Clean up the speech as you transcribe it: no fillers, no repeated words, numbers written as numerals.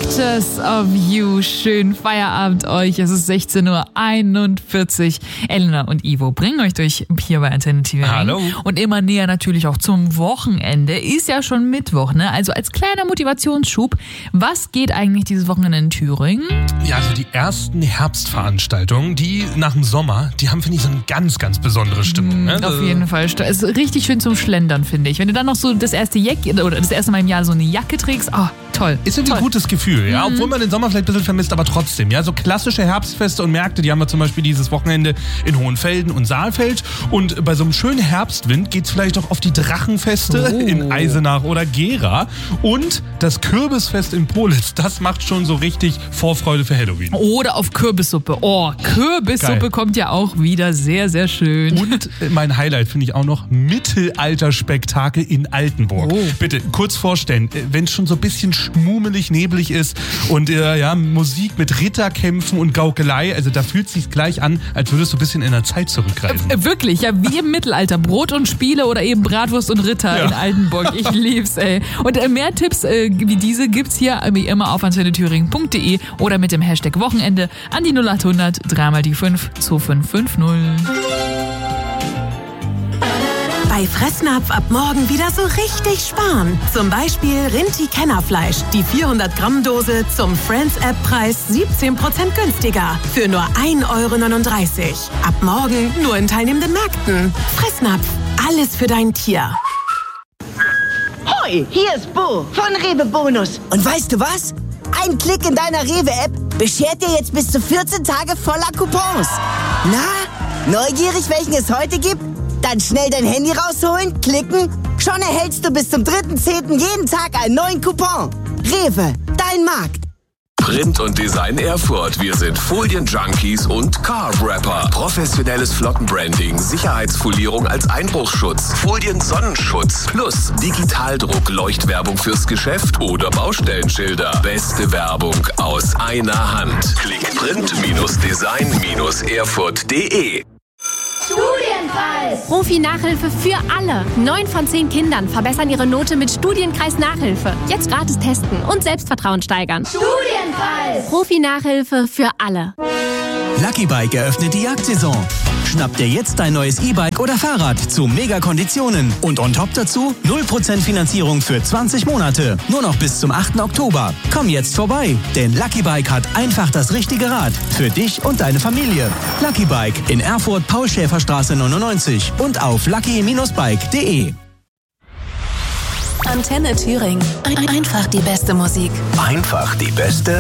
Pictures of You. Schönen Feierabend euch. Es ist 16:41 Uhr. Elena und Ivo bringen euch durch hier bei Antenne TV. Hallo. Und immer näher natürlich auch zum Wochenende. Ist ja schon Mittwoch, ne? Also als kleiner Motivationsschub, was geht eigentlich dieses Wochenende in Thüringen? Ja, also die ersten Herbstveranstaltungen, die nach dem Sommer, die haben, finde ich, so eine ganz, ganz besondere Stimmung. Ne? Auf jeden Fall. Es ist richtig schön zum Schlendern, finde ich. Wenn du dann noch so das erste Mal im Jahr so eine Jacke trägst, toll. Ist irgendwie ein gutes Gefühl, ja, obwohl man den Sommer vielleicht ein bisschen vermisst, aber trotzdem, ja, so klassische Herbstfeste und Märkte, die haben wir zum Beispiel dieses Wochenende in Hohenfelden und Saalfeld und bei so einem schönen Herbstwind geht's vielleicht auch auf die Drachenfeste in Eisenach oder Gera und das Kürbisfest in Politz, das macht schon so richtig Vorfreude für Halloween. Oder auf Kürbissuppe. Kürbissuppe Geil. Kommt ja auch wieder sehr, sehr schön. Und mein Highlight finde ich auch noch Mittelalterspektakel in Altenburg. Bitte kurz vorstellen, wenn es schon so ein bisschen schmummelig, neblig ist und Musik mit Ritterkämpfen und Gaukelei, also da fühlt es sich gleich an, als würdest du ein bisschen in der Zeit zurückreisen. Wirklich, ja, wie im Mittelalter. Brot und Spiele oder eben Bratwurst und Ritter in Altenburg. Ich lieb's, ey. Und mehr Tipps wie diese gibt's hier wie immer auf antennethüringen.de oder mit dem Hashtag Wochenende an die 0800 3 mal die 5 2550. Bei Fressnapf ab morgen wieder so richtig sparen. Zum Beispiel Rinti-Kennerfleisch. Die 400-Gramm-Dose zum Friends-App-Preis 17% günstiger. Für nur 1,39 €. Ab morgen nur in teilnehmenden Märkten. Fressnapf. Alles für dein Tier. Hoi, hier ist Bo von Rewe Bonus. Und weißt du was? Ein Klick in deiner Rewe-App beschert dir jetzt bis zu 14 Tage voller Coupons. Na, neugierig, welchen es heute gibt? Dann schnell dein Handy rausholen, klicken. Schon erhältst du bis zum 3.10. jeden Tag einen neuen Coupon. Rewe, dein Markt. Print und Design Erfurt. Wir sind Folienjunkies und Carwrapper. Professionelles Flockenbranding, Sicherheitsfolierung als Einbruchschutz, Folien-Sonnenschutz plus Digitaldruck, Leuchtwerbung fürs Geschäft oder Baustellenschilder. Beste Werbung aus einer Hand. Klick print-design-erfurt.de. Studienkreis! Profi-Nachhilfe für alle. 9 von 10 Kindern verbessern ihre Note mit Studienkreis-Nachhilfe. Jetzt gratis testen und Selbstvertrauen steigern. Studienkreis! Profi-Nachhilfe für alle. Lucky Bike eröffnet die Jagdsaison. Schnapp dir jetzt dein neues E-Bike oder Fahrrad zu Mega-Konditionen. Und on top dazu 0% Finanzierung für 20 Monate. Nur noch bis zum 8. Oktober. Komm jetzt vorbei, denn Lucky Bike hat einfach das richtige Rad. Für dich und deine Familie. Lucky Bike in Erfurt, Paul-Schäfer-Straße 99 und auf lucky-bike.de. Antenne Thüringen. Einfach die beste Musik. Einfach die beste